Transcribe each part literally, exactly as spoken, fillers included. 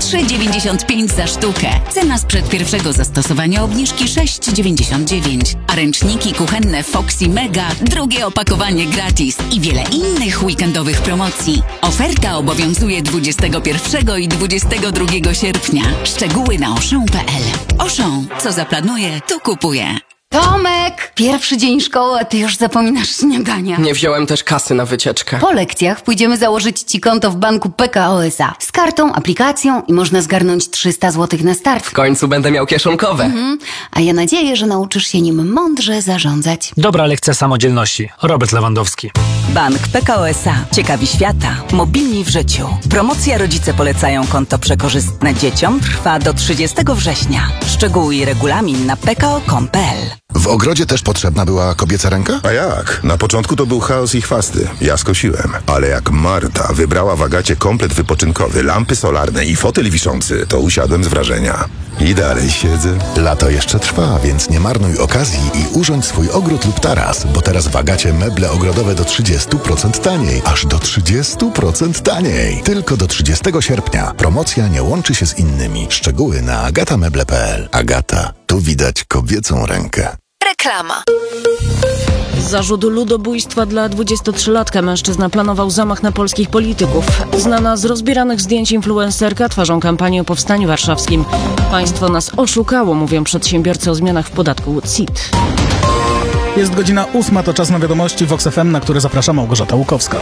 trzy dziewięćdziesiąt pięć za sztukę. Cena sprzed pierwszego zastosowania obniżki sześć dziewięćdziesiąt dziewięć. A ręczniki kuchenne Foxy Mega, drugie opakowanie gratis i wiele innych weekendowych promocji. Oferta obowiązuje dwudziestego pierwszego i dwudziestego drugiego sierpnia. Szczegóły na oszą kropka pe el. Oszą, co zaplanuje, to kupuje. Tomek! Pierwszy dzień szkoły, a ty już zapominasz śniadania. Nie wziąłem też kasy na wycieczkę. Po lekcjach pójdziemy założyć ci konto w banku P K O S A. Z kartą, aplikacją i można zgarnąć trzysta złotych na start. W końcu będę miał kieszonkowe. Mhm. A ja nadzieję, że nauczysz się nim mądrze zarządzać. Dobra lekcja samodzielności. Robert Lewandowski. Bank P K O S A. Ciekawi świata. Mobilni w życiu. Promocja Rodzice polecają konto przekorzystne dzieciom trwa do trzydziestego września. Szczegóły i regulamin na p k o kropka com kropka p l. W ogrodzie też potrzebna była kobieca ręka? A jak? Na początku to był chaos i chwasty. Ja skosiłem. Ale jak Marta wybrała w Agacie komplet wypoczynkowy, lampy solarne i fotel wiszący, to usiadłem z wrażenia. I dalej siedzę. Lato jeszcze trwa, więc nie marnuj okazji i urządź swój ogród lub taras, bo teraz w Agacie meble ogrodowe do trzydzieści procent taniej. Aż do trzydzieści procent taniej. Tylko do trzydziestego sierpnia. Promocja nie łączy się z innymi. Szczegóły na agatameble kropka pe el. Agata. Tu widać kobiecą rękę. Reklama. Zarzut ludobójstwa dla dwudziestotrzylatka. Mężczyzna planował zamach na polskich polityków. Znana z rozbieranych zdjęć influencerka tworzą kampanię o powstaniu warszawskim. Państwo nas oszukało, mówią przedsiębiorcy o zmianach w podatku C I T. Jest godzina ósma, to czas na wiadomości Vox F M, na które zaprasza Małgorzata Łukowska.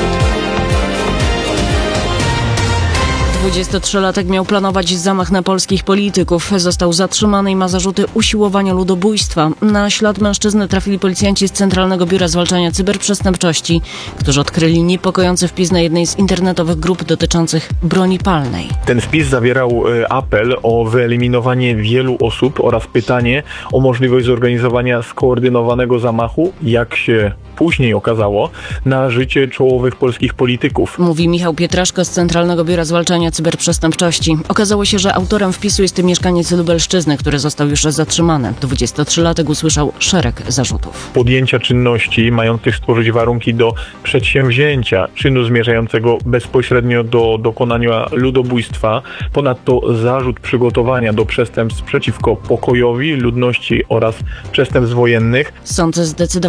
dwudziestotrzylatek miał planować zamach na polskich polityków. Został zatrzymany i ma zarzuty usiłowania ludobójstwa. Na ślad mężczyzny trafili policjanci z Centralnego Biura Zwalczania Cyberprzestępczości, którzy odkryli niepokojący wpis na jednej z internetowych grup dotyczących broni palnej. Ten wpis zawierał apel o wyeliminowanie wielu osób oraz pytanie o możliwość zorganizowania skoordynowanego zamachu, jak się później okazało, na życie czołowych polskich polityków. Mówi Michał Pietraszko z Centralnego Biura Zwalczania Cyberprzestępczości. Okazało się, że autorem wpisu jest mieszkaniec Lubelszczyzny, który został już zatrzymany. dwudziestotrzylatek usłyszał szereg zarzutów. Podjęcia czynności mających stworzyć warunki do przedsięwzięcia czynu zmierzającego bezpośrednio do dokonania ludobójstwa. Ponadto zarzut przygotowania do przestępstw przeciwko pokojowi, ludności oraz przestępstw wojennych. Sąd zdecydował